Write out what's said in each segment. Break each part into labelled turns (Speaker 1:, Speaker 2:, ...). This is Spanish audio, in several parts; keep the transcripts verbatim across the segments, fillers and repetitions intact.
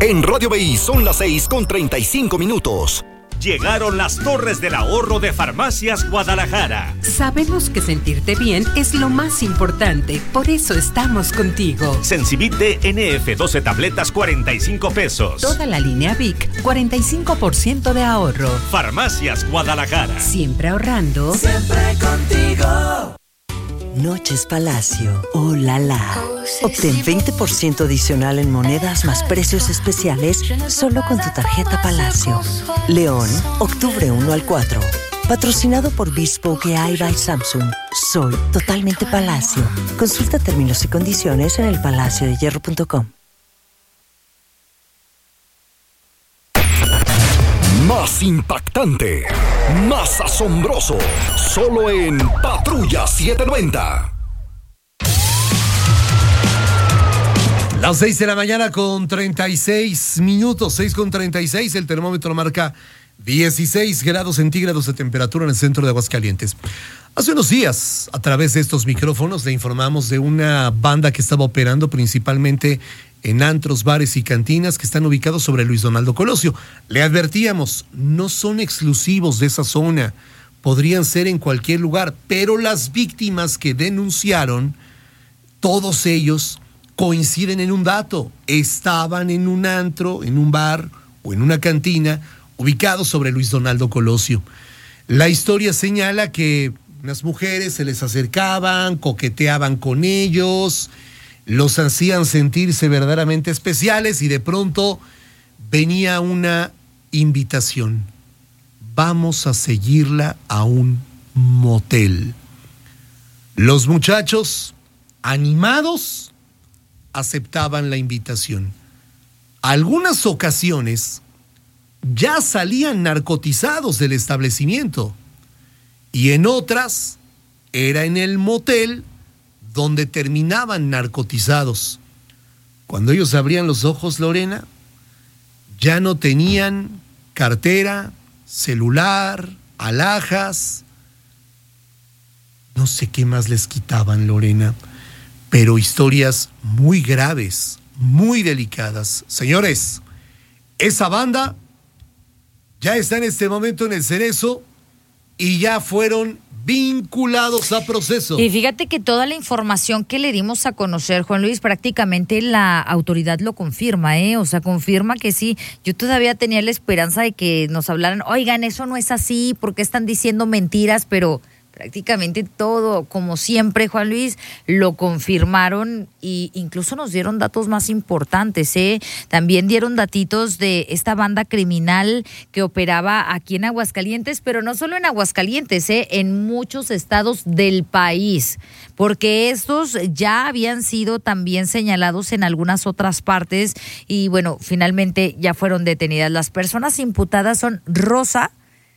Speaker 1: En Radio B I son las seis con treinta y cinco minutos.
Speaker 2: Llegaron las torres del ahorro de Farmacias Guadalajara.
Speaker 3: Sabemos que sentirte bien es lo más importante, por eso estamos contigo.
Speaker 2: Sensibit D N F doce tabletas, cuarenta y cinco pesos.
Speaker 3: Toda la línea Vic, cuarenta y cinco por ciento de ahorro.
Speaker 2: Farmacias Guadalajara.
Speaker 3: Siempre ahorrando.
Speaker 4: Siempre contigo.
Speaker 5: Noches Palacio, oh la la. Obtén veinte por ciento adicional en monedas más precios especiales solo con tu tarjeta Palacio. León, octubre uno al cuatro. Patrocinado por Bespoke A I by Samsung. Soy totalmente Palacio. Consulta términos y condiciones en el palacio de hierro punto com.
Speaker 1: Más impactante, más asombroso, solo en Patrulla setecientos noventa.
Speaker 6: Las seis de la mañana con treinta y seis minutos, seis con treinta y seis, el termómetro marca dieciséis grados centígrados de temperatura en el centro de Aguascalientes. Hace unos días, a través de estos micrófonos, le informamos de una banda que estaba operando principalmente en antros, bares y cantinas que están ubicados sobre Luis Donaldo Colosio. Le advertíamos, no son exclusivos de esa zona, podrían ser en cualquier lugar, pero las víctimas que denunciaron, todos ellos coinciden en un dato: estaban en un antro, en un bar o en una cantina ubicados sobre Luis Donaldo Colosio. La historia señala que unas mujeres se les acercaban, coqueteaban con ellos, los hacían sentirse verdaderamente especiales y de pronto venía una invitación: vamos a seguirla a un motel. Los muchachos, animados, aceptaban la invitación. Algunas ocasiones ya salían narcotizados del establecimiento y en otras era en el motel donde terminaban narcotizados. Cuando ellos abrían los ojos, Lorena, ya no tenían cartera, celular, alhajas, no sé qué más les quitaban, Lorena, pero historias muy graves, muy delicadas. Señores, esa banda ya está en este momento en el Cerezo y ya fueron vinculados a proceso.
Speaker 7: Y fíjate que toda la información que le dimos a conocer, Juan Luis, prácticamente la autoridad lo confirma, ¿eh? O sea, confirma que sí. Yo todavía tenía la esperanza de que nos hablaran, oigan, eso no es así, ¿por qué están diciendo mentiras? Pero prácticamente todo, como siempre, Juan Luis, lo confirmaron e incluso nos dieron datos más importantes, ¿eh? También dieron datitos de esta banda criminal que operaba aquí en Aguascalientes, pero no solo en Aguascalientes, ¿eh? En muchos estados del país, porque estos ya habían sido también señalados en algunas otras partes y bueno, finalmente ya fueron detenidas. Las personas imputadas son Rosa,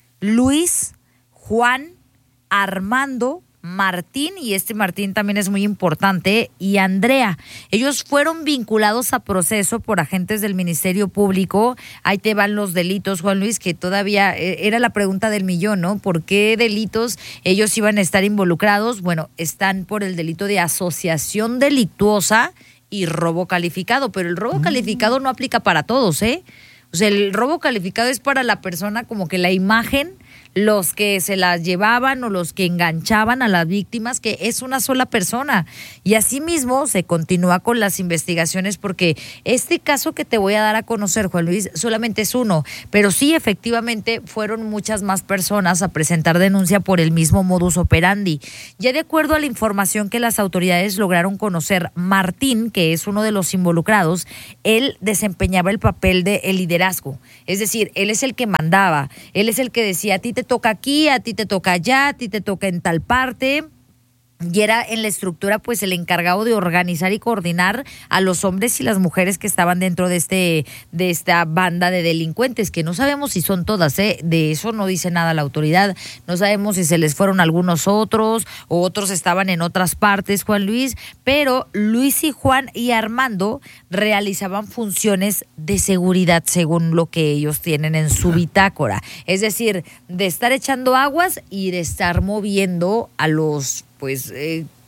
Speaker 7: Luis, Juan, Armando, Martín, y este Martín también es muy importante, y Andrea. Ellos fueron vinculados a proceso por agentes del Ministerio Público. Ahí te van los delitos, Juan Luis, que todavía era la pregunta del millón, ¿no? ¿Por qué delitos ellos iban a estar involucrados? Bueno, están por el delito de asociación delictuosa y robo calificado, pero el robo mm. calificado no aplica para todos, ¿eh? O sea, el robo calificado es para la persona como que la imagen, los que se las llevaban o los que enganchaban a las víctimas, que es una sola persona. Y asimismo se continúa con las investigaciones porque este caso que te voy a dar a conocer, Juan Luis, solamente es uno, pero sí, efectivamente, fueron muchas más personas a presentar denuncia por el mismo modus operandi. Ya de acuerdo a la información que las autoridades lograron conocer, Martín, que es uno de los involucrados, él desempeñaba el papel de el liderazgo. Es decir, él es el que mandaba, él es el que decía, a ti te toca aquí, a ti te toca allá, a ti te toca en tal parte. Y era en la estructura pues el encargado de organizar y coordinar a los hombres y las mujeres que estaban dentro de este de esta banda de delincuentes, que no sabemos si son todas, ¿eh? De eso no dice nada la autoridad, no sabemos si se les fueron algunos otros o otros estaban en otras partes, Juan Luis, pero Luis y Juan y Armando realizaban funciones de seguridad según lo que ellos tienen en su bitácora, es decir, de estar echando aguas y de estar moviendo a los pues eh,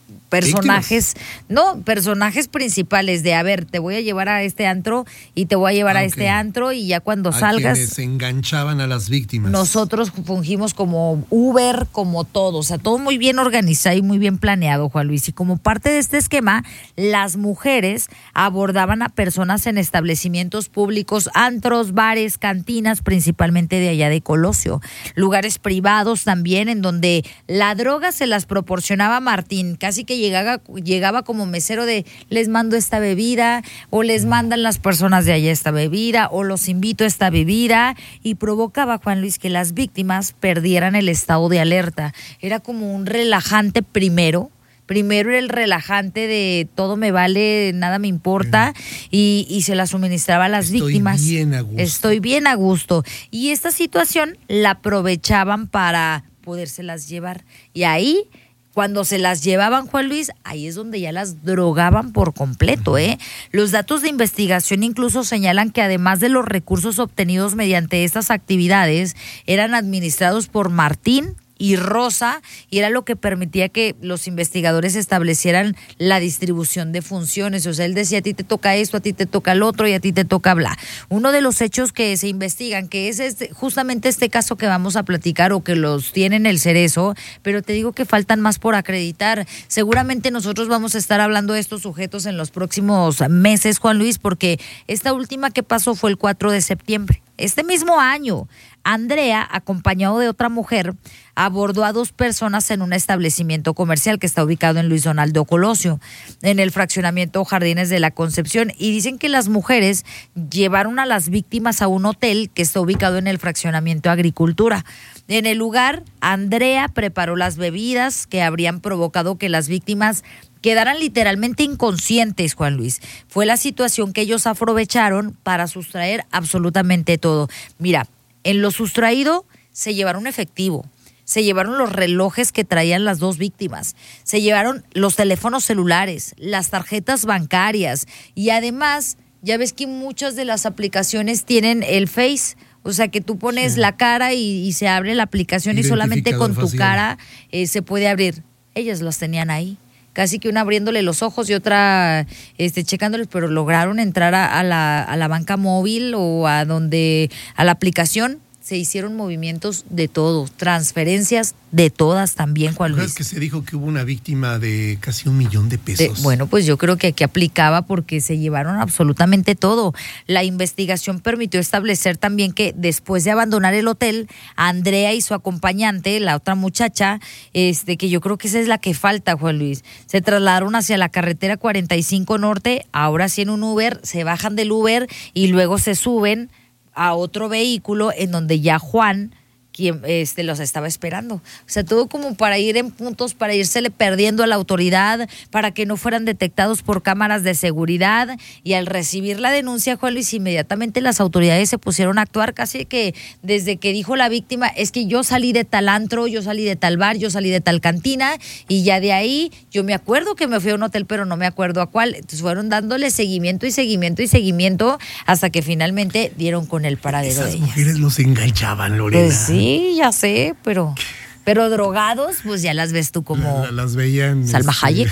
Speaker 7: personajes, víctimas. no, personajes principales de, a ver, te voy a llevar a este antro y te voy a llevar ah, a okay. este antro y ya cuando
Speaker 6: a
Speaker 7: salgas.
Speaker 6: Quienes enganchaban a las víctimas.
Speaker 7: Nosotros fungimos como Uber, como todo, o sea, todo muy bien organizado y muy bien planeado, Juan Luis. Y como parte de este esquema, las mujeres abordaban a personas en establecimientos públicos, antros, bares, cantinas, principalmente de allá de Colosio, lugares privados también en donde la droga se las proporcionaba Martín, casi que llegaba, llegaba como mesero de les mando esta bebida o les mandan las personas de allá esta bebida o los invito a esta bebida y provocaba, Juan Luis, que las víctimas perdieran el estado de alerta. Era como un relajante primero. Primero era el relajante de todo me vale, nada me importa, y, y se la suministraba a las
Speaker 6: Estoy
Speaker 7: víctimas.
Speaker 6: Estoy bien a gusto.
Speaker 7: Estoy bien a gusto. Y esta situación la aprovechaban para podérselas llevar. Y ahí, cuando se las llevaban, Juan Luis, ahí es donde ya las drogaban por completo, ¿eh? Los datos de investigación incluso señalan que además de los recursos obtenidos mediante estas actividades, eran administrados por Martín y Rosa, y era lo que permitía que los investigadores establecieran la distribución de funciones. O sea, él decía, a ti te toca esto, a ti te toca el otro y a ti te toca bla. Uno de los hechos que se investigan, que es este, justamente este caso que vamos a platicar o que los tiene en el Cerezo, pero te digo que faltan más por acreditar. Seguramente nosotros vamos a estar hablando de estos sujetos en los próximos meses, Juan Luis, porque esta última que pasó fue el cuatro de septiembre. Este mismo año, Andrea, acompañado de otra mujer, abordó a dos personas en un establecimiento comercial que está ubicado en Luis Donaldo Colosio, en el fraccionamiento Jardines de la Concepción, y dicen que las mujeres llevaron a las víctimas a un hotel que está ubicado en el fraccionamiento Agricultura. En el lugar, Andrea preparó las bebidas que habrían provocado que las víctimas quedaran literalmente inconscientes, Juan Luis. Fue la situación que ellos aprovecharon para sustraer absolutamente todo. Mira, en lo sustraído se llevaron efectivo, se llevaron los relojes que traían las dos víctimas, se llevaron los teléfonos celulares, las tarjetas bancarias y además, ya ves que muchas de las aplicaciones tienen el Face, o sea que tú pones sí. la cara y, y se abre la aplicación y solamente con tu facial. cara eh, se puede abrir. Ellas las tenían ahí. Casi que una abriéndole los ojos y otra este, checándoles, pero lograron entrar a, a, la, a la banca móvil o a donde a la aplicación. Se hicieron movimientos de todo, transferencias de todas también, Juan Luis.
Speaker 6: ¿Sabes que se dijo que hubo una víctima de casi un millón de pesos?
Speaker 7: De, bueno, pues yo creo que aquí aplicaba porque se llevaron absolutamente todo. La investigación permitió establecer también que después de abandonar el hotel, Andrea y su acompañante, la otra muchacha, este, que yo creo que esa es la que falta, Juan Luis, se trasladaron hacia la carretera cuarenta y cinco Norte, ahora sí en un Uber, se bajan del Uber y luego se suben a otro vehículo en donde ya Juan, quien este, los estaba esperando. O sea, todo como para ir en puntos, para írsele perdiendo a la autoridad, para que no fueran detectados por cámaras de seguridad. Y al recibir la denuncia, Juan Luis, inmediatamente las autoridades se pusieron a actuar, casi que desde que dijo la víctima, es que yo salí de tal antro, yo salí de tal bar, yo salí de tal cantina, y ya de ahí yo me acuerdo que me fui a un hotel, pero no me acuerdo a cuál. Entonces fueron dándole seguimiento y seguimiento y seguimiento hasta que finalmente dieron con el paradero
Speaker 6: Esas
Speaker 7: de ellas.
Speaker 6: mujeres los enganchaban, Lorena.
Speaker 7: Pues sí. Sí, ya sé, pero pero drogados, pues ya las ves tú como
Speaker 6: la, las veían
Speaker 7: Salma
Speaker 6: este...
Speaker 7: Hayek.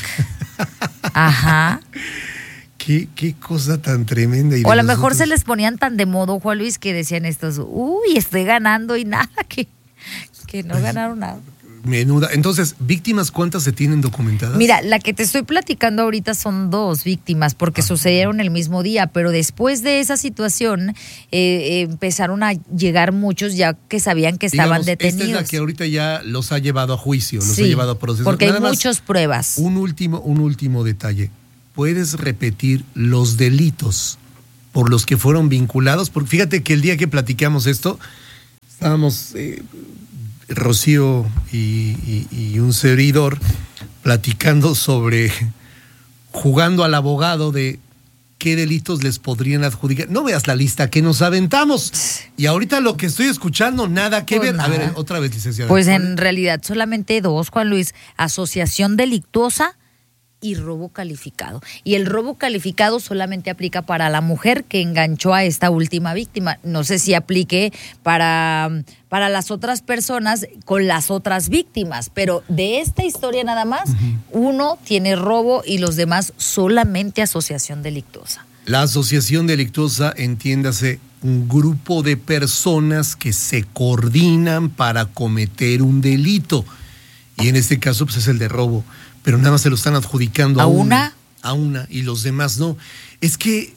Speaker 7: Ajá.
Speaker 6: Qué, qué cosa tan tremenda. Y
Speaker 7: o a lo
Speaker 6: nosotros...
Speaker 7: mejor se les ponían tan de modo, Juan Luis, que decían estos, uy, estoy ganando y nada, que, que no ganaron nada.
Speaker 6: Menuda. Entonces, ¿víctimas cuántas se tienen documentadas?
Speaker 7: Mira, la que te estoy platicando ahorita son dos víctimas porque ah. sucedieron el mismo día, pero después de esa situación eh, empezaron a llegar muchos ya que sabían que estaban
Speaker 6: Digamos,
Speaker 7: detenidos.
Speaker 6: Esta es la que ahorita ya los ha llevado a juicio, los
Speaker 7: sí,
Speaker 6: ha llevado a proceso.
Speaker 7: Porque
Speaker 6: Nada
Speaker 7: hay
Speaker 6: más,
Speaker 7: muchas pruebas.
Speaker 6: Un último, un último detalle. ¿Puedes repetir los delitos por los que fueron vinculados? Porque fíjate que el día que platicamos esto, estábamos... Eh, Rocío y, y, y un servidor platicando sobre, jugando al abogado de qué delitos les podrían adjudicar. No veas la lista que nos aventamos. Y ahorita lo que estoy escuchando, nada que
Speaker 7: pues
Speaker 6: ver.
Speaker 7: Nada.
Speaker 6: A ver, otra vez, licenciada.
Speaker 7: Pues en realidad solamente dos, Juan Luis. Asociación delictuosa y robo calificado. Y el robo calificado solamente aplica para la mujer que enganchó a esta última víctima. No sé si aplique para, para las otras personas con las otras víctimas, pero de esta historia nada más, uh-huh. uno tiene robo y los demás solamente asociación delictuosa.
Speaker 6: La asociación delictuosa, entiéndase, un grupo de personas que se coordinan para cometer un delito. Y en este caso, pues es el de robo. Pero nada más se lo están adjudicando a,
Speaker 7: ¿A
Speaker 6: una,
Speaker 7: una.
Speaker 6: A una, y los demás no. Es que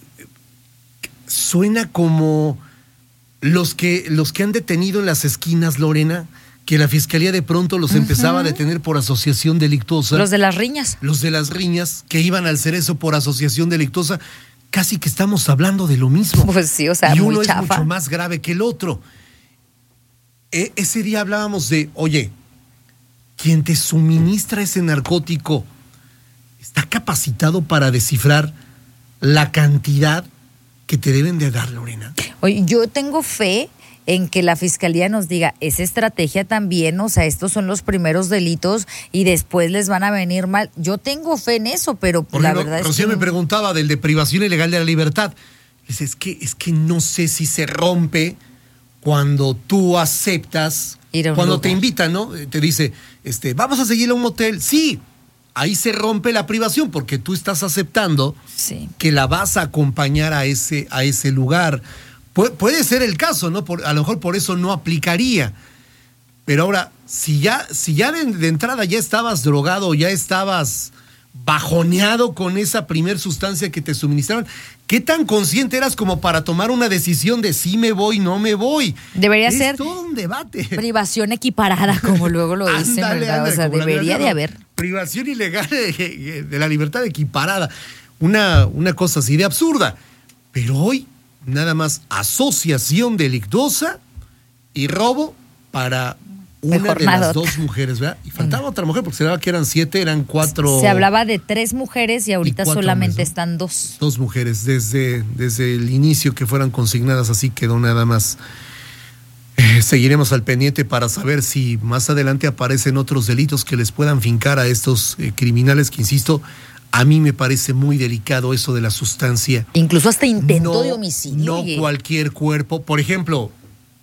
Speaker 6: suena como los que, los que han detenido en las esquinas, Lorena, que la fiscalía de pronto los uh-huh. empezaba a detener por asociación delictuosa.
Speaker 7: Los de las riñas.
Speaker 6: Los de las riñas, que iban al Cerezo por asociación delictuosa. Casi que estamos hablando de lo mismo.
Speaker 7: Pues sí, o sea,
Speaker 6: y
Speaker 7: muy
Speaker 6: uno
Speaker 7: chafa.
Speaker 6: es mucho más grave que el otro. E- ese día hablábamos de, oye, quien te suministra ese narcótico está capacitado para descifrar la cantidad que te deben de dar, Lorena.
Speaker 7: Oye, yo tengo fe en que la fiscalía nos diga, esa estrategia también, o sea, estos son los primeros delitos y después les van a venir mal. Yo tengo fe en eso, pero
Speaker 6: Por
Speaker 7: la
Speaker 6: ejemplo,
Speaker 7: verdad es
Speaker 6: Rocío
Speaker 7: que...
Speaker 6: me preguntaba del de privación ilegal de la libertad. Dice, es que, es que no sé si se rompe cuando tú aceptas, cuando
Speaker 7: lugar.
Speaker 6: te invitan, ¿no? Te dice, este, vamos a seguir a un motel. Sí, ahí se rompe la privación porque tú estás aceptando
Speaker 7: sí.
Speaker 6: que la vas a acompañar a ese, a ese lugar. Pu- puede ser el caso, ¿no? Por, a lo mejor por eso no aplicaría. Pero ahora, si ya, si ya de, de entrada ya estabas drogado, ya estabas bajoneado con esa primer sustancia que te suministraron, ¿qué tan consciente eras como para tomar una decisión de si me voy, no me voy?
Speaker 7: Debería
Speaker 6: es
Speaker 7: ser
Speaker 6: todo un debate.
Speaker 7: Privación equiparada, como luego lo dicen,
Speaker 6: Ándale,
Speaker 7: ¿verdad?
Speaker 6: ándale,
Speaker 7: O sea,
Speaker 6: como la
Speaker 7: debería
Speaker 6: verdad,
Speaker 7: de haber.
Speaker 6: Privación ilegal de, de la libertad equiparada. Una, una cosa así de absurda. Pero hoy, nada más asociación delictuosa y robo para una
Speaker 7: Mejor
Speaker 6: de las
Speaker 7: nada.
Speaker 6: dos mujeres, ¿verdad? Y faltaba otra mujer porque se hablaba que eran siete, eran cuatro.
Speaker 7: Se hablaba de tres mujeres y ahorita
Speaker 6: y cuatro
Speaker 7: solamente
Speaker 6: hombres, ¿no?
Speaker 7: están dos.
Speaker 6: Dos mujeres, desde, desde el inicio que fueran consignadas, así quedó nada más. Eh, seguiremos al pendiente para saber si más adelante aparecen otros delitos que les puedan fincar a estos eh, criminales que, insisto, a mí me parece muy delicado eso de la sustancia.
Speaker 7: Incluso hasta intento
Speaker 6: no,
Speaker 7: de homicidio.
Speaker 6: No
Speaker 7: oye.
Speaker 6: cualquier cuerpo. Por ejemplo,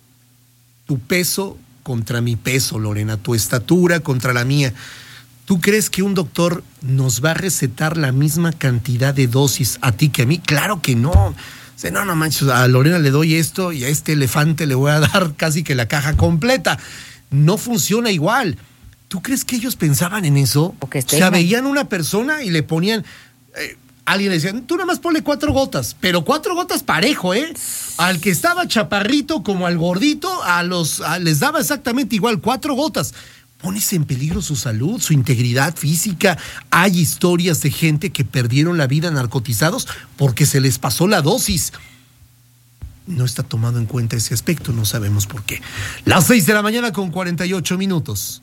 Speaker 6: tu peso contra mi peso, Lorena, tu estatura contra la mía. ¿Tú crees que un doctor nos va a recetar la misma cantidad de dosis a ti que a mí? Claro que no. O sea, no, no manches, a Lorena le doy esto y a este elefante le voy a dar casi que la caja completa. No funciona igual. ¿Tú crees que ellos pensaban en eso?
Speaker 7: O que
Speaker 6: o sea, veían una persona y le ponían... Eh, alguien le decía, tú nada más ponle cuatro gotas, pero cuatro gotas parejo, ¿eh? Al que estaba chaparrito como al gordito, a los a, les daba exactamente igual, cuatro gotas. Pones en peligro su salud, su integridad física. Hay historias de gente que perdieron la vida narcotizados porque se les pasó la dosis. No está tomado en cuenta ese aspecto, no sabemos por qué. Las seis de la mañana con cuarenta y ocho minutos.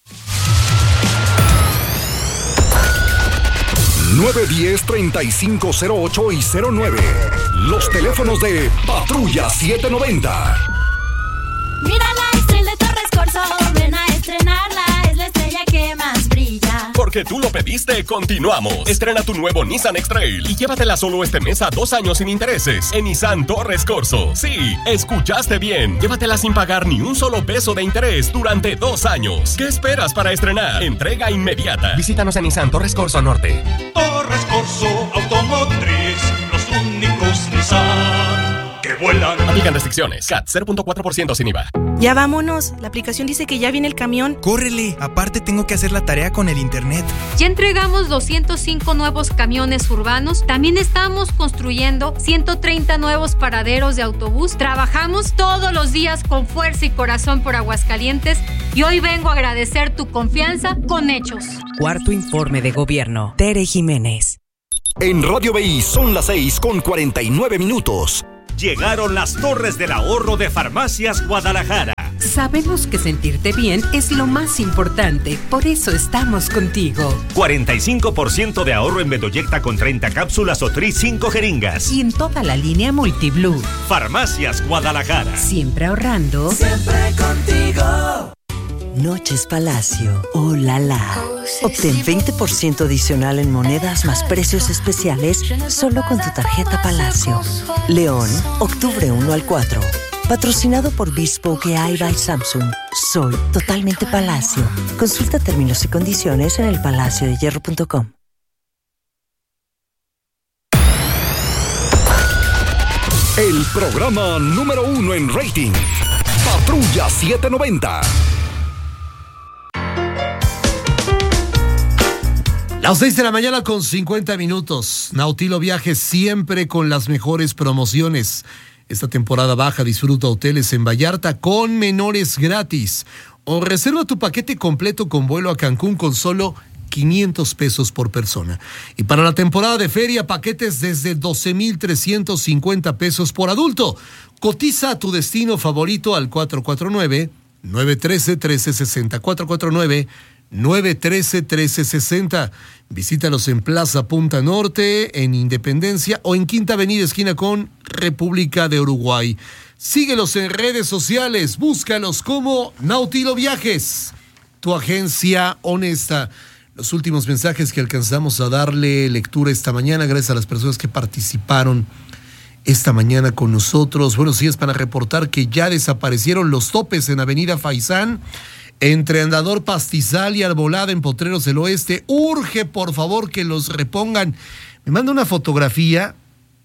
Speaker 1: nueve diez, treinta y cinco cero ocho y cero nueve. Los teléfonos de Patrulla setecientos noventa.
Speaker 8: Mira la estrella de Torres Corso, ven a estrenarla, es la estrella que más brilla.
Speaker 2: Porque tú lo pediste, continuamos. Estrena tu nuevo Nissan X-Trail y llévatela solo este mes a dos años sin intereses en Nissan Torres Corso. Sí, escuchaste bien. Llévatela sin pagar ni un solo peso de interés durante dos años. ¿Qué esperas para estrenar? Entrega inmediata. Visítanos en Nissan Torres Corso Norte.
Speaker 9: Torres Corso Automotriz, los únicos Nissan que vuelan.
Speaker 2: Aplican restricciones. C A T cero punto cuatro por ciento sin I V A.
Speaker 10: Ya vámonos, la aplicación dice que ya viene el camión.
Speaker 11: Córrele, aparte tengo que hacer la tarea con el internet.
Speaker 12: Ya entregamos doscientos cinco nuevos camiones urbanos, también estamos construyendo ciento treinta nuevos paraderos de autobús, trabajamos todos los días con fuerza y corazón por Aguascalientes y hoy vengo a agradecer tu confianza con hechos.
Speaker 5: Cuarto informe de gobierno. Tere Jiménez.
Speaker 1: En Radio B I son las seis con cuarenta y nueve minutos.
Speaker 2: Llegaron las torres del ahorro de Farmacias Guadalajara.
Speaker 3: Sabemos que sentirte bien es lo más importante, por eso estamos contigo.
Speaker 2: cuarenta y cinco por ciento de ahorro en Bedoyecta con treinta cápsulas o Tris cinco jeringas.
Speaker 3: Y en toda la línea Multiblue.
Speaker 2: Farmacias Guadalajara.
Speaker 3: Siempre ahorrando.
Speaker 4: Siempre contigo.
Speaker 5: Noches Palacio. ¡Oh, la, la! Obtén veinte por ciento adicional en monedas más precios especiales solo con tu tarjeta Palacio. León, octubre uno al cuatro. Patrocinado por Bespoke A I by Samsung. Soy totalmente Palacio. Consulta términos y condiciones en el palacio de hierro punto com.
Speaker 1: El programa número uno en rating. Patrulla setecientos noventa.
Speaker 6: Las seis de la mañana con cincuenta minutos. Nautilo Viajes siempre con las mejores promociones. Esta temporada baja disfruta hoteles en Vallarta con menores gratis. O reserva tu paquete completo con vuelo a Cancún con solo quinientos pesos por persona. Y para la temporada de feria, paquetes desde doce mil trescientos cincuenta pesos por adulto. Cotiza tu destino favorito al cuatro cuatro nueve, nueve uno tres, uno tres seis cero. cuatro cuatro nueve, nueve uno tres, uno tres seis cero. Visítalos en Plaza Punta Norte, en Independencia o en Quinta Avenida, esquina con República de Uruguay. Síguelos en redes sociales, búscalos como Nautilo Viajes, tu agencia honesta. Los últimos mensajes que alcanzamos a darle lectura esta mañana, gracias a las personas que participaron esta mañana con nosotros. Buenos días, para reportar que ya desaparecieron los topes en Avenida Faisán, entre Andador Pastizal y Arbolada en Potreros del Oeste. Urge, por favor, que los repongan. Me manda una fotografía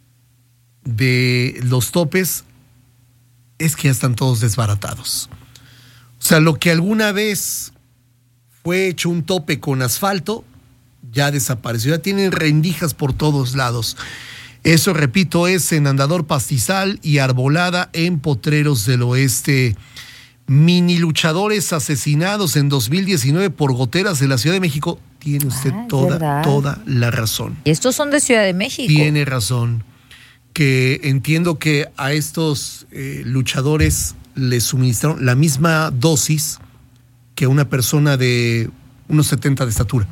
Speaker 6: de los topes. Es que ya están todos desbaratados. O sea, lo que alguna vez fue hecho un tope con asfalto, ya desapareció. Ya tienen rendijas por todos lados. Eso, repito, es en Andador Pastizal y Arbolada en Potreros del Oeste. Mini luchadores asesinados en dos mil diecinueve por goteras de la Ciudad de México. Tiene usted ah, toda, toda la razón.
Speaker 7: Y estos son de Ciudad de México.
Speaker 6: Tiene razón. Que entiendo que a estos eh, luchadores les suministraron la misma dosis que una persona de unos setenta de estatura.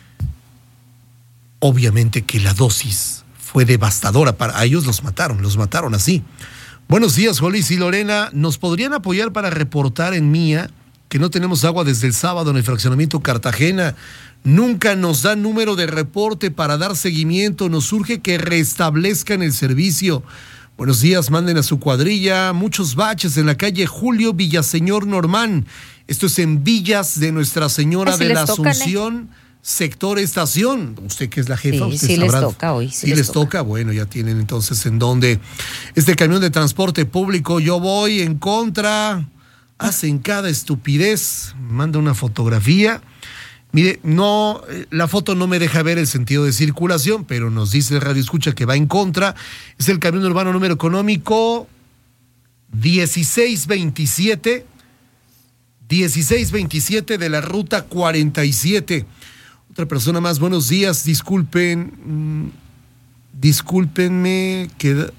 Speaker 6: Obviamente que la dosis fue devastadora. Para ellos los mataron, los mataron así. Buenos días, Juan Luis y Lorena. ¿Nos podrían apoyar para reportar en Mía que no tenemos agua desde el sábado en el fraccionamiento Cartagena? Nunca nos dan número de reporte para dar seguimiento. Nos urge que restablezcan el servicio. Buenos días, manden a su cuadrilla. Muchos baches en la calle Julio Villaseñor Normán. Esto es en Villas de Nuestra Señora de la Asunción, sector Estación. Usted que es la jefa,
Speaker 7: sí,
Speaker 6: usted
Speaker 7: sí
Speaker 6: sabrá.
Speaker 7: les toca hoy.
Speaker 6: Sí, sí les, les toca. toca. Bueno, ya tienen entonces en dónde. Este camión de transporte público, yo voy en contra. Hacen cada estupidez. Manda una fotografía. Mire, no, la foto no me deja ver el sentido de circulación, pero nos dice el Radio Escucha que va en contra. Es el camión urbano número económico dieciséis veintisiete, dieciséis veintisiete de la ruta cuarenta y siete. Otra persona más, buenos días, disculpen, mmm, discúlpenme, queda...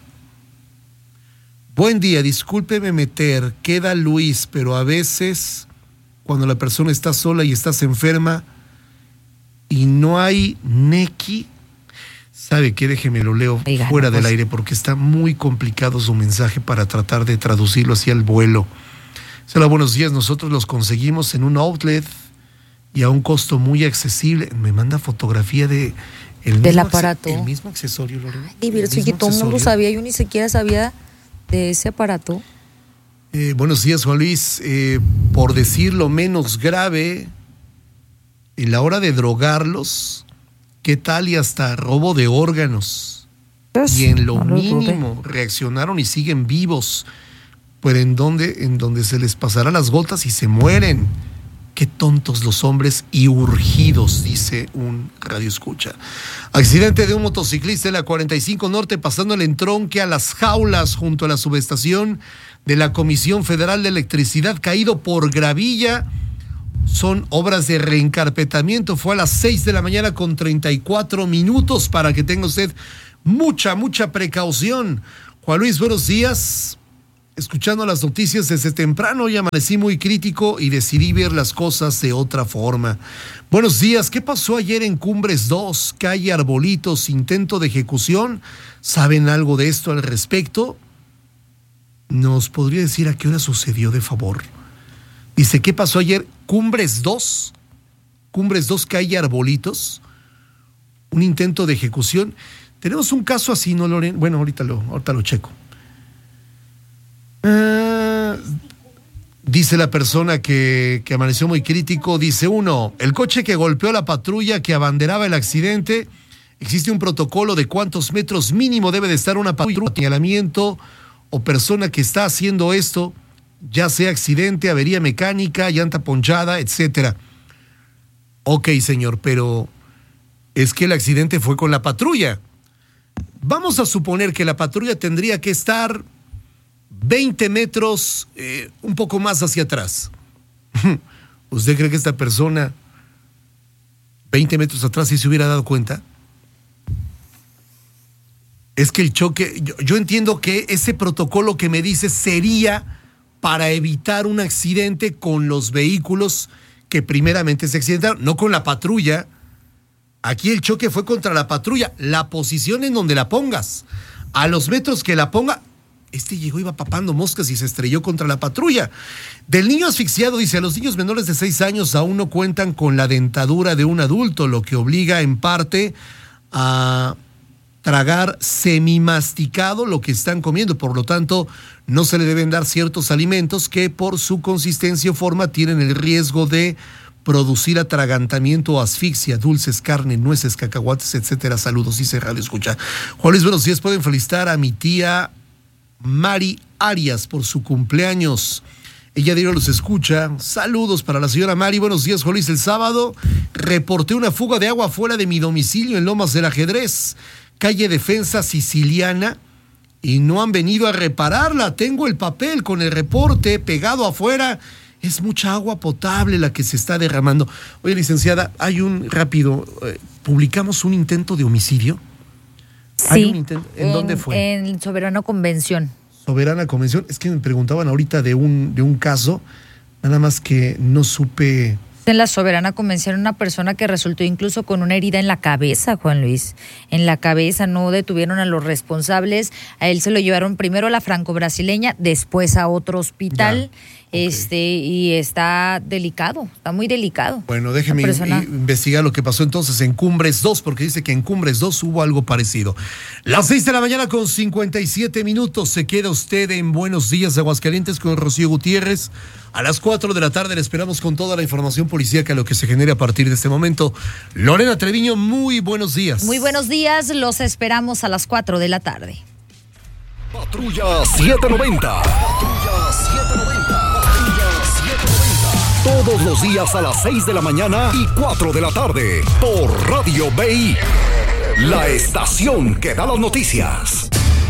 Speaker 6: Buen día, discúlpeme meter, queda Luis, pero a veces... cuando la persona está sola y estás enferma y no hay Neki, ¿sabe qué? Déjeme lo leo Oiga, fuera no, del pues... aire porque está muy complicado su mensaje para tratar de traducirlo hacia el vuelo. Hola, buenos días, nosotros los conseguimos en un outlet y a un costo muy accesible. Me manda fotografía de el
Speaker 7: del
Speaker 6: mismo
Speaker 7: aparato.
Speaker 6: El mismo accesorio, Lorena.
Speaker 7: Y pero sí que todo el mundo sabía, yo ni siquiera sabía de ese aparato.
Speaker 6: Eh, buenos días, Juan Luis. Eh, por decirlo menos grave, en la hora de drogarlos, ¿qué tal? Y hasta robo de órganos. Pues, y en lo no mínimo lo reaccionaron y siguen vivos. Pero en donde, en donde se les pasará las gotas y se mueren. Qué tontos los hombres y urgidos, dice un radioescucha. Accidente de un motociclista en la cuarenta y cinco Norte pasando el entronque a Las Jaulas junto a la subestación de la Comisión Federal de Electricidad, caído por gravilla. Son obras de reencarpetamiento. Fue a las seis de la mañana con treinta y cuatro minutos para que tenga usted mucha, mucha precaución. Juan Luis, buenos días. Escuchando las noticias desde temprano y amanecí muy crítico y decidí ver las cosas de otra forma. Buenos días, ¿qué pasó ayer en Cumbres dos, calle Arbolitos, intento de ejecución? ¿Saben algo de esto al respecto? ¿Nos podría decir a qué hora sucedió, de favor? Dice, ¿qué pasó ayer? Cumbres dos, Cumbres dos, calle Arbolitos, un intento de ejecución. Tenemos un caso así, ¿no, Loren? Bueno, ahorita lo, ahorita lo checo. Uh, dice la persona que, que amaneció muy crítico, dice uno, el coche que golpeó a la patrulla que abanderaba el accidente, existe un protocolo de cuántos metros mínimo debe de estar una patrulla, señalamiento o persona que está haciendo esto, ya sea accidente, avería mecánica, llanta ponchada, etcétera. Ok, señor, pero es que el accidente fue con la patrulla. Vamos a suponer que la patrulla tendría que estar veinte metros, eh, un poco más hacia atrás. ¿Usted cree que esta persona veinte metros atrás sí se hubiera dado cuenta? Es que el choque, yo, yo entiendo que ese protocolo que me dice sería para evitar un accidente con los vehículos que primeramente se accidentaron, no con la patrulla. Aquí el choque fue contra la patrulla, la posición en donde la pongas, a los metros que la ponga. Este llegó, iba papando moscas y se estrelló contra la patrulla. Del niño asfixiado, dice, los niños menores de seis años aún no cuentan con la dentadura de un adulto, lo que obliga en parte a tragar semimasticado lo que están comiendo. Por lo tanto, no se le deben dar ciertos alimentos que por su consistencia o forma tienen el riesgo de producir atragantamiento o asfixia, dulces, carne, nueces, cacahuates, etcétera. Saludos, dice Radio Escucha. Juan Luis, buenos días. Pueden felicitar a mi tía Mari Arias por su cumpleaños. Ella diario los escucha. Saludos para la señora Mari. Buenos días, Juan Luis. El sábado reporté una fuga de agua fuera de mi domicilio en Lomas del Ajedrez, calle Defensa Siciliana, y no han venido a repararla. Tengo el papel con el reporte pegado afuera. Es mucha agua potable la que se está derramando. Oye, licenciada, hay un rápido, eh, publicamos un intento de homicidio.
Speaker 7: Sí.
Speaker 6: ¿Hay un intento? ¿En,
Speaker 7: en
Speaker 6: dónde fue?
Speaker 7: En Soberano Convención.
Speaker 6: Soberana Convención. Es que me preguntaban ahorita de un, de un caso, nada más que no supe.
Speaker 7: En la Soberana Convención, una persona que resultó incluso con una herida en la cabeza, Juan Luis. En la cabeza, no detuvieron a los responsables. A él se lo llevaron primero a la franco-brasileña, después a otro hospital. Ya. Okay. Este, y está delicado, está muy delicado.
Speaker 6: Bueno, déjeme persona... investigar lo que pasó entonces en Cumbres dos, porque dice que en Cumbres dos hubo algo parecido. Las seis de la mañana con cincuenta y siete minutos. Se queda usted en Buenos Días de Aguascalientes con Rocío Gutiérrez. A las cuatro de la tarde le esperamos con toda la información policíaca, lo que se genere a partir de este momento. Lorena Treviño, muy buenos días.
Speaker 7: Muy buenos días, los esperamos a las cuatro de la tarde.
Speaker 1: Patrulla setecientos noventa. Patrulla setecientos noventa. Patrulla setecientos noventa. Todos los días a las seis de la mañana y cuatro de la tarde por Radio B I. La estación que da las noticias.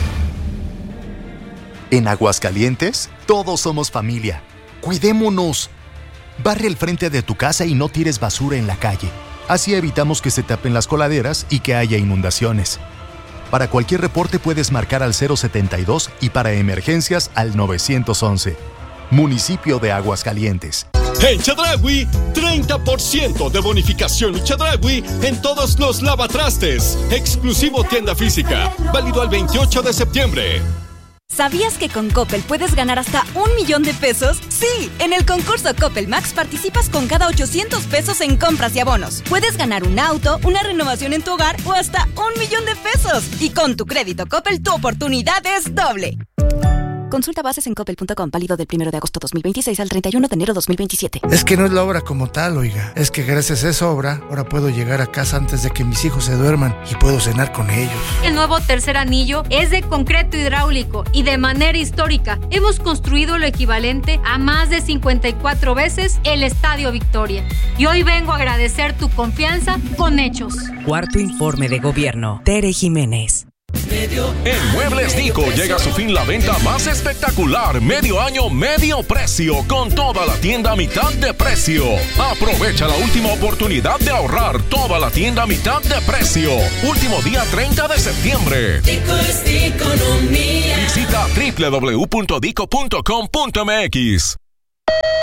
Speaker 13: En Aguascalientes, todos somos familia. Cuidémonos. Barre el frente de tu casa y no tires basura en la calle. Así evitamos que se tapen las coladeras y que haya inundaciones. Para cualquier reporte puedes marcar al cero setenta y dos y para emergencias al nueve once. Municipio de Aguascalientes.
Speaker 2: En Chedraui, treinta por ciento de bonificación y Chedraui en todos los lavatrastes. Exclusivo tienda física. Válido al veintiocho de septiembre.
Speaker 14: ¿Sabías que con Coppel puedes ganar hasta un millón de pesos? ¡Sí! En el concurso Coppel Max participas con cada ochocientos pesos en compras y abonos. Puedes ganar un auto, una renovación en tu hogar o hasta un millón de pesos. Y con tu crédito Coppel, tu oportunidad es doble. Consulta bases en coppel punto com, válido del primero de agosto dos mil veintiséis al treinta y uno de enero dos mil veintisiete.
Speaker 15: Es que no es la obra como tal, oiga. Es que gracias a esa obra, ahora puedo llegar a casa antes de que mis hijos se duerman y puedo cenar con ellos.
Speaker 12: El nuevo tercer anillo es de concreto hidráulico y de manera histórica hemos construido lo equivalente a más de cincuenta y cuatro veces el Estadio Victoria. Y hoy vengo a agradecer tu confianza con hechos.
Speaker 5: Cuarto informe de gobierno. Tere Jiménez.
Speaker 2: En Muebles Nico llega a su fin la venta más espectacular, medio año, medio precio, con toda la tienda a mitad de precio. Aprovecha la última oportunidad de ahorrar, toda la tienda a mitad de precio. Último día treinta de septiembre.
Speaker 4: Dico es economía.
Speaker 2: Visita doble u doble u doble u punto dico punto com punto m x.